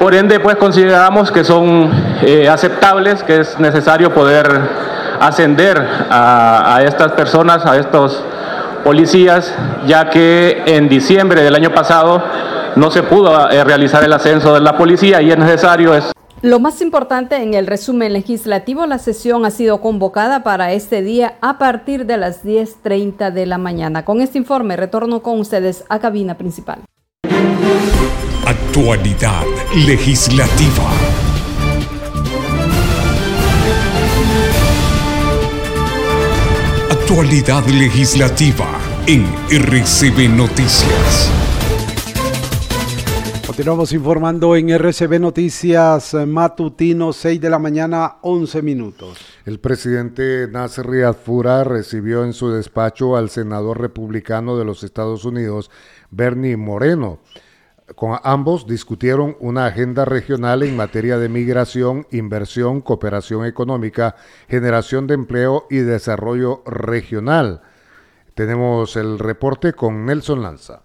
Por ende, pues consideramos que son aceptables, que es necesario poder ascender a estas personas, a estos policías, ya que en diciembre del año pasado no se pudo realizar el ascenso de la policía y es necesario. Lo más importante en el resumen legislativo, la sesión ha sido convocada para este día a partir de las 10:30 de la mañana. Con este informe retorno con ustedes a cabina principal. Actualidad legislativa. Actualidad legislativa en RCB Noticias. Continuamos informando en RCB Noticias matutino, 6 de la mañana, 11 minutos. El presidente Nasser Riyad Fura recibió en su despacho al senador republicano de los Estados Unidos, Bernie Moreno. Con ambos discutieron una agenda regional en materia de migración, inversión, cooperación económica, generación de empleo y desarrollo regional. Tenemos el reporte con Nelson Lanza.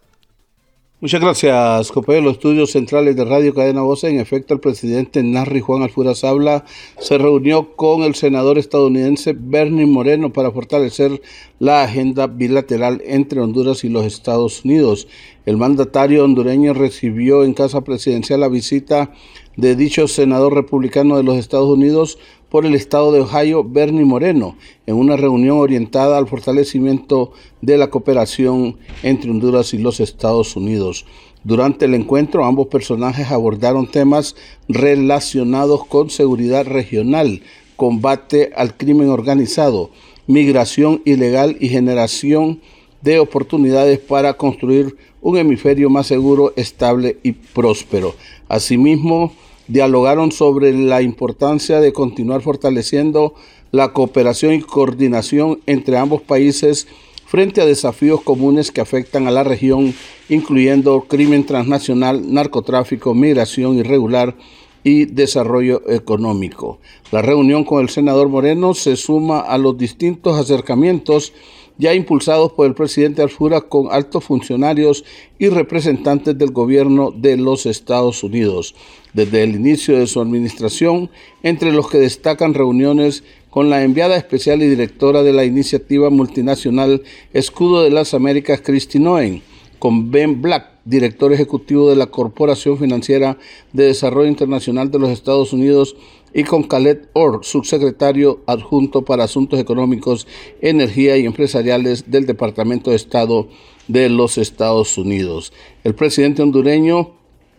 Muchas gracias, compañero. Los estudios centrales de Radio Cadena Voz. En efecto, el presidente Nasri Juan Alfuraz Sabla se reunió con el senador estadounidense Bernie Moreno para fortalecer la agenda bilateral entre Honduras y los Estados Unidos. El mandatario hondureño recibió en casa presidencial la visita de dicho senador republicano de los Estados Unidos por el estado de Ohio, Bernie Moreno, en una reunión orientada al fortalecimiento de la cooperación entre Honduras y los Estados Unidos. Durante el encuentro, ambos personajes abordaron temas relacionados con seguridad regional, combate al crimen organizado, migración ilegal y generación de oportunidades para construir un hemisferio más seguro, estable y próspero. Asimismo, dialogaron sobre la importancia de continuar fortaleciendo la cooperación y coordinación entre ambos países frente a desafíos comunes que afectan a la región, incluyendo crimen transnacional, narcotráfico, migración irregular y desarrollo económico. La reunión con el senador Moreno se suma a los distintos acercamientos ya impulsados por el presidente Alfuraz con altos funcionarios y representantes del gobierno de los Estados Unidos. Desde el inicio de su administración, entre los que destacan reuniones con la enviada especial y directora de la iniciativa multinacional Escudo de las Américas, Kristi Noem, con Ben Black, director ejecutivo de la Corporación Financiera de Desarrollo Internacional de los Estados Unidos, y con Khaled Orr, subsecretario adjunto para Asuntos Económicos, Energía y Empresariales del Departamento de Estado de los Estados Unidos. El presidente hondureño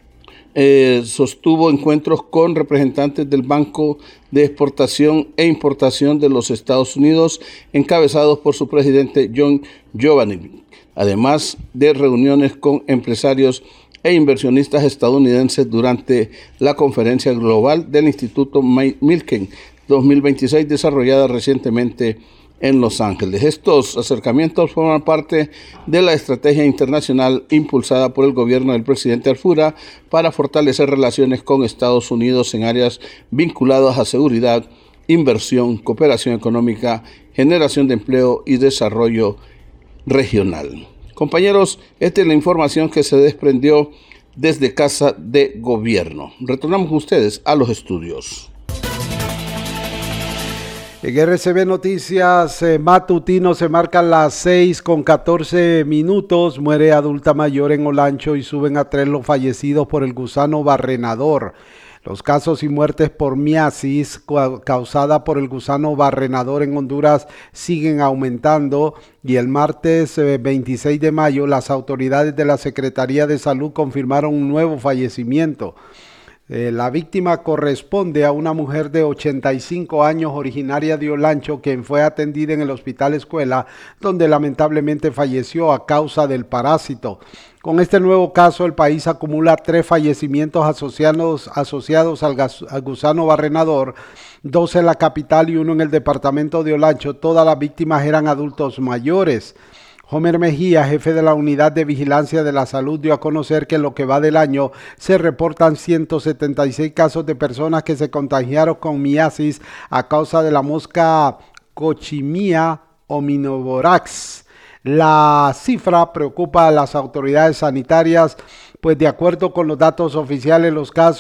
sostuvo encuentros con representantes del Banco de Exportación e Importación de los Estados Unidos, encabezados por su presidente John Giovanni, además de reuniones con empresarios e inversionistas estadounidenses durante la conferencia global del Instituto Milken 2026 desarrollada recientemente en Los Ángeles. Estos acercamientos forman parte de la estrategia internacional impulsada por el gobierno del presidente Alfuraz para fortalecer relaciones con Estados Unidos en áreas vinculadas a seguridad, inversión, cooperación económica, generación de empleo y desarrollo regional. Compañeros, esta es la información que se desprendió desde Casa de Gobierno. Retornamos con ustedes a los estudios. En RCB Noticias matutino se marcan las 6:14. Muere adulta mayor en Olancho y suben a 3 los fallecidos por el gusano barrenador. Los casos y muertes por miasis causada por el gusano barrenador en Honduras siguen aumentando y el martes 26 de mayo las autoridades de la Secretaría de Salud confirmaron un nuevo fallecimiento. La víctima corresponde a una mujer de 85 años originaria de Olancho, quien fue atendida en el Hospital Escuela, donde lamentablemente falleció a causa del parásito. Con este nuevo caso, el país acumula 3 fallecimientos asociados al gusano barrenador, 2 en la capital y 1 en el departamento de Olancho. Todas las víctimas eran adultos mayores. Homer Mejía, jefe de la Unidad de Vigilancia de la Salud, dio a conocer que en lo que va del año se reportan 176 casos de personas que se contagiaron con miasis a causa de la mosca Cochimia omnivororax. La cifra preocupa a las autoridades sanitarias, pues de acuerdo con los datos oficiales, los casos